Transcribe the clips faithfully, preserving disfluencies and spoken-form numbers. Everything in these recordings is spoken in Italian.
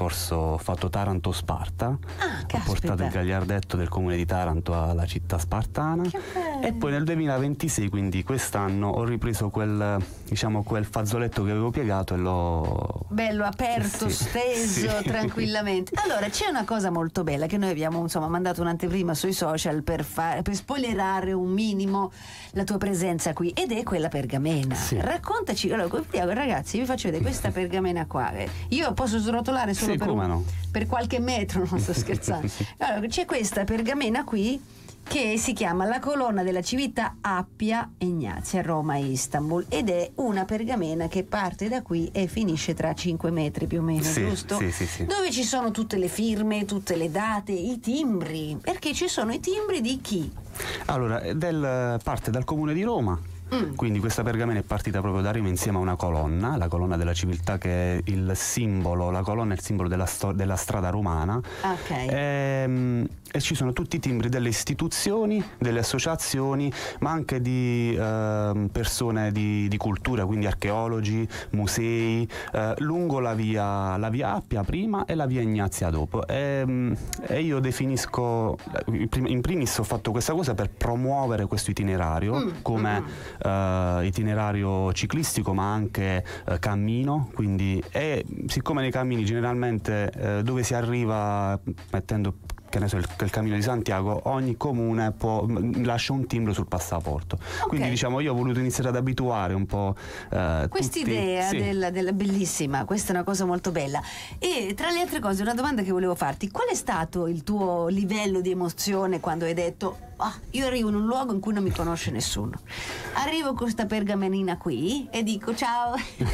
percorso, ho fatto Taranto-Sparta, Ah, ho portato il gagliardetto del comune di Taranto alla città spartana, che bello. e poi nel duemilaventisei, quindi quest'anno, ho ripreso quel, diciamo, quel fazzoletto che avevo piegato e l'ho... Bello aperto, Sì, steso, sì. tranquillamente. Allora, c'è una cosa molto bella che noi abbiamo, insomma, mandato un'anteprima sui social per, fare, per spoilerare un minimo la tua presenza qui, ed è quella pergamena. Sì. Raccontaci, allora, ragazzi, vi faccio vedere questa pergamena qua. Io posso srotolare solo Sì, per, come un, no. per qualche metro, non sto scherzando. Allora, c'è questa pergamena qui che si chiama La colonna della civiltà Appia Ignazia, Roma e Istanbul, ed è una pergamena che parte da qui e finisce tra cinque metri più o meno, Sì, giusto? sì, sì, sì. Dove ci sono tutte le firme, tutte le date, i timbri, perché ci sono i timbri di chi? Allora, del, parte dal comune di Roma. Mm. Quindi questa pergamena è partita proprio da Roma insieme a una colonna, la colonna della civiltà, che è il simbolo, la colonna è il simbolo della, sto- della strada romana. Ok. E, e ci sono tutti i timbri delle istituzioni, delle associazioni, ma anche di eh, persone di, di cultura, quindi archeologi, musei, eh, lungo la via, la via Appia prima e la via Ignazia dopo. E, e io definisco, in primis ho fatto questa cosa per promuovere questo itinerario Mm. come Mm. Uh, itinerario ciclistico, ma anche uh, cammino, quindi, e siccome nei cammini generalmente uh, dove si arriva mettendo, che ne so, il, il cammino di Santiago, ogni comune può, m, lascia un timbro sul passaporto. Okay. Quindi diciamo io ho voluto iniziare ad abituare un po' uh, Quest'idea tutti, sì. della, della bellissima, questa è una cosa molto bella. E tra le altre cose, una domanda che volevo farti: qual è stato il tuo livello di emozione quando hai detto ah, io arrivo in un luogo in cui non mi conosce nessuno, arrivo con questa pergamenina qui e dico ciao,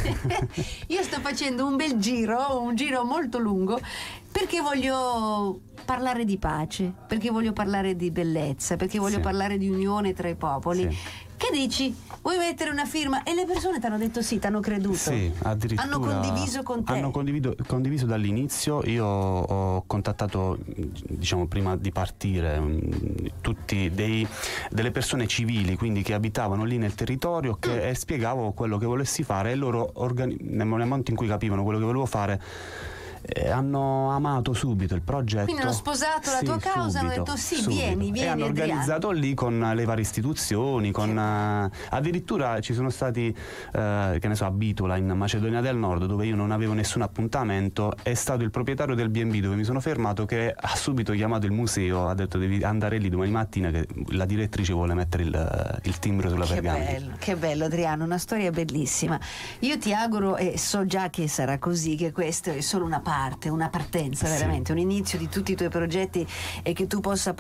io sto facendo un bel giro, un giro molto lungo, perché voglio parlare di pace, perché voglio parlare di bellezza, perché voglio Sì. parlare di unione tra i popoli. Sì. Che dici? Vuoi mettere una firma? E le persone ti hanno detto sì, ti hanno creduto. Sì, addirittura hanno condiviso con te. Hanno condiviso, condiviso dall'inizio. Io ho contattato, diciamo, prima di partire, tutti dei, delle persone civili, quindi che abitavano lì nel territorio, che, mm. e spiegavo quello che volessi fare, e loro, organi- nel momento in cui capivano quello che volevo fare, Eh, hanno amato subito il progetto. Quindi hanno sposato la sì, tua causa, subito, hanno detto sì, subito. vieni, vieni. E hanno Adriano. organizzato lì con le varie istituzioni, con, uh, addirittura ci sono stati, uh, che ne so, a Bitola in Macedonia del Nord, dove io non avevo nessun appuntamento. È stato il proprietario del bi e bi dove mi sono fermato che ha subito chiamato il museo, ha detto devi andare lì domani mattina che la direttrice vuole mettere il, il timbro sulla che pergamena. Bello, che bello Adriano, una storia bellissima. Io ti auguro, e so già che sarà così, che questo è solo una parte, una partenza, Sì. veramente un inizio di tutti i tuoi progetti, e che tu possa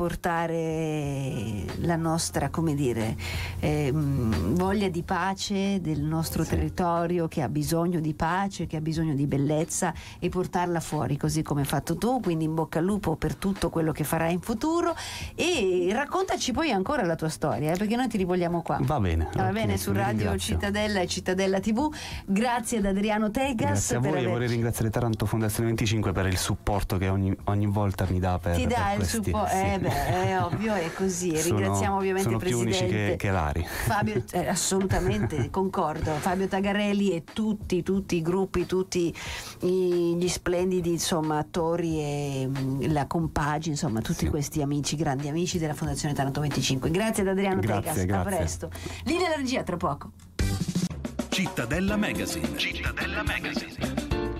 portare la nostra, come dire, ehm, voglia di pace del nostro Sì. territorio, che ha bisogno di pace, che ha bisogno di bellezza, e portarla fuori così come hai fatto tu. Quindi in bocca al lupo per tutto quello che farai in futuro, e raccontaci poi ancora la tua storia, eh, perché noi ti rivogliamo qua. Va bene. Va ok, bene, su vi Radio ringrazio. Cittadella e Cittadella tivù. Grazie ad Adriano Tegas. Grazie a per voi, aver... e vorrei ringraziare Taranto Fondazione venticinque per il supporto che ogni, ogni volta mi dà per, Ti dà per il questi, supporto, sì. eh beh, è ovvio, è così. E Sono- ringraziamo ovviamente sono il più unici presidente che, che rari. Fabio, eh, assolutamente concordo, Fabio Tagarelli, e tutti, tutti i gruppi, tutti i- gli splendidi, insomma, attori, e mh, la compagine, insomma, tutti Sì. questi amici, grandi amici della Fondazione Taranto venticinque. Grazie ad Adriano Grazie, Tegas, a grazie. presto. Linea alla regia tra poco. Cittadella Magazine. Cittadella Magazine.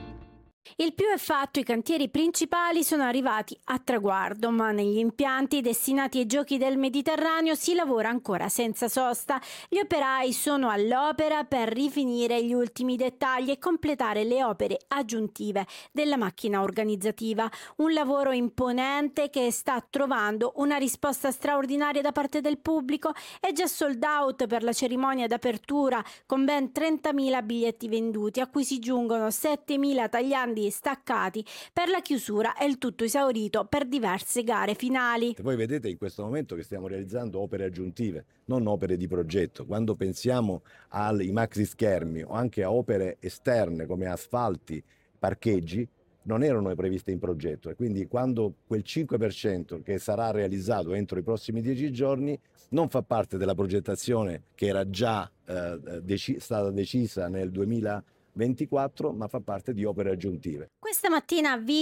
Il più è fatto, i cantieri principali sono arrivati a traguardo, ma negli impianti destinati ai Giochi del Mediterraneo si lavora ancora senza sosta. Gli operai sono all'opera per rifinire gli ultimi dettagli e completare le opere aggiuntive della macchina organizzativa. Un lavoro imponente che sta trovando una risposta straordinaria da parte del pubblico. È già sold out per la cerimonia d'apertura, con ben trentamila biglietti venduti, a cui si giungono settemila tagliandi staccati per la chiusura, e il tutto esaurito per diverse gare finali. Voi vedete in questo momento che stiamo realizzando opere aggiuntive, non opere di progetto. Quando pensiamo ai maxi schermi o anche a opere esterne come asfalti, parcheggi, non erano previste in progetto, e quindi quando quel cinque per cento che sarà realizzato entro i prossimi dieci giorni non fa parte della progettazione che era già eh, deci- stata decisa nel duemilaventiquattro, ma fa parte di opere aggiuntive. Questa mattina vi